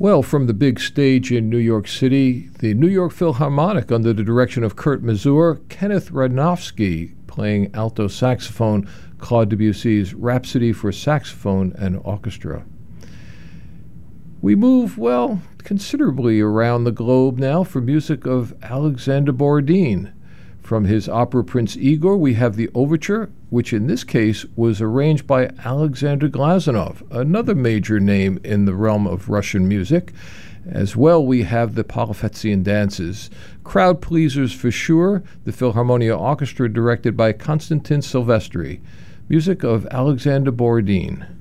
Well, from the big stage in New York City, the New York Philharmonic, under the direction of Kurt Masur, Kenneth Radnofsky playing alto saxophone, Claude Debussy's Rhapsody for Saxophone and Orchestra. We move, well, considerably around the globe now for music of Alexander Borodin. From his opera Prince Igor, we have the overture, which in this case was arranged by Alexander Glazunov, another major name in the realm of Russian music. As well, we have the Polyphetsian dances. Crowd pleasers for sure, the Philharmonia Orchestra directed by Konstantin Silvestri. Music of Alexander Borodin.